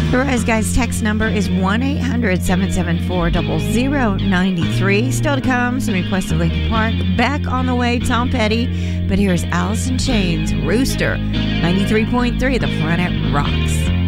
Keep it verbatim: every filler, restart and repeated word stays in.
The Rise Guys text number is one eight hundred seven seven four zero zero nine three. Still to come, some requests of Linkin Park. Back on the way, Tom Petty. But here's Alice in Chains, Rooster, ninety-three point three, The Planet Rocks.